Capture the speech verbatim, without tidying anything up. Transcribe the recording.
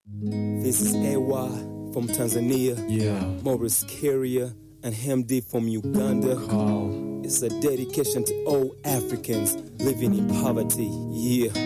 This is A Y from Tanzania. Yeah. Morris Carrier and Hemdi from Uganda. Carl. It's a dedication to all Africans living in poverty. Yeah.